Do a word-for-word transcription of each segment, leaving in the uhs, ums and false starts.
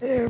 eh,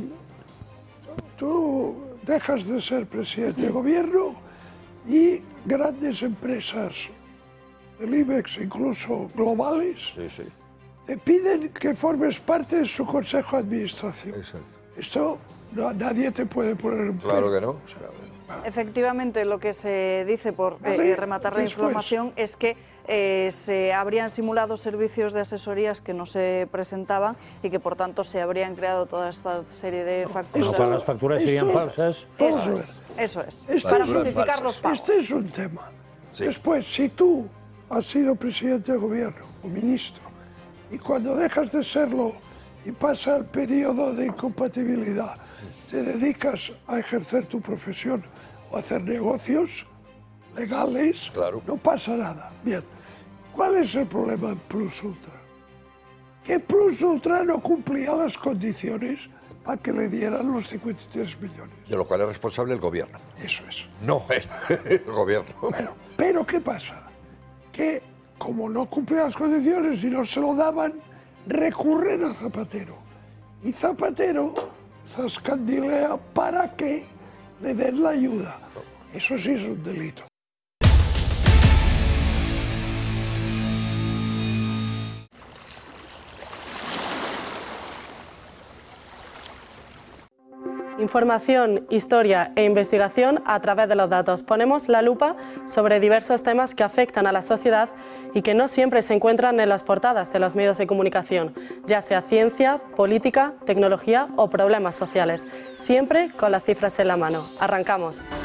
tú dejas de ser presidente de gobierno y grandes empresas del IBEX, incluso globales, sí, sí. te piden que formes parte de su consejo de administración. Exacto. Esto no, nadie te puede poner un Claro pelo. que no. O sea, Efectivamente, lo que se dice, por vale, eh, rematar la después. información, es que eh, se habrían simulado servicios de asesorías que no se presentaban y que por tanto se habrían creado toda esta serie de facturas. Con lo cual las facturas serían esto- falsas. Vamos a Eso ver. es, eso es, Esto para es- justificar los pagos. Este es un tema. Sí. Después, si tú has sido presidente de gobierno o ministro y cuando dejas de serlo y pasa el periodo de incompatibilidad, te dedicas a ejercer tu profesión o a hacer negocios legales, Claro. no pasa nada. Bien, ¿cuál es el problema en Plus Ultra? Que Plus Ultra no cumplía las condiciones para que le dieran los cincuenta y tres millones. De lo cual es responsable el gobierno. Eso es. No el, el gobierno. Bueno, pero ¿qué pasa? Que como no cumplía las condiciones y no se lo daban, recurren a Zapatero. Y Zapatero zascandilea para que le den la ayuda. Eso sí es un delito. Información, historia e investigación a través de los datos. Ponemos la lupa sobre diversos temas que afectan a la sociedad y que no siempre se encuentran en las portadas de los medios de comunicación, ya sea ciencia, política, tecnología o problemas sociales. Siempre con las cifras en la mano. Arrancamos.